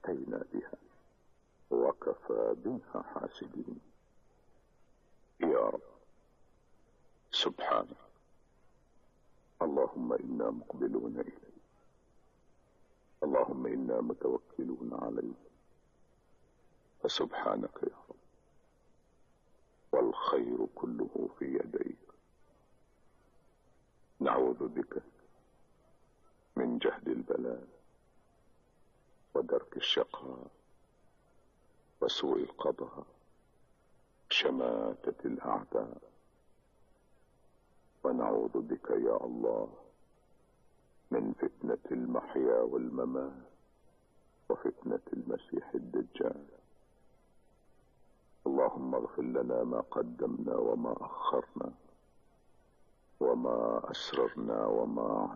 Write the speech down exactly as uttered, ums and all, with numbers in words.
أتينا بها وكفى بنا حاسدين. يا رب سبحانك، اللهم إنا مقبلون إليك، اللهم إنا متوكلون عليك، فسبحانك يا رب، والخير كله في يديك. نعوذ بك من جهد البلاء ودرك الشقاء وسوء القضاء شماتة الأعداء، ونعوذ بك يا الله من فتنة المحيا والممات وفتنة المسيح الدجال. اللهم اغفر لنا ما قدمنا وما أخرنا وما أسررنا وما